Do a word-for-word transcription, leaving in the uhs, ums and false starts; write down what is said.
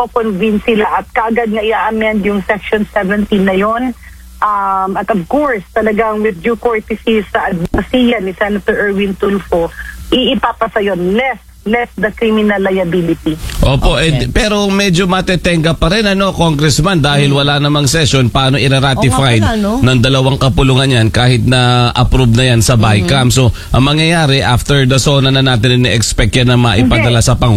mako-convince sila at kaagad nga i-amend yung Section seventeen na yon. Um, at of course, talagang with due courtesy sa advokasya ni Senator Erwin Tulfo, iipapasa yun, less, less the criminal liability. Opo, Okay. eh, pero medyo matetenga pa rin, ano, Congressman, dahil Hmm. wala namang session, paano ira-ratified Oo nga pala, no? ng dalawang kapulungan yan kahit na approve na yan sa BICAM. So, ang mangyayari, after the SONA na natin, ini-expect yan na maipadala sa Pangulo.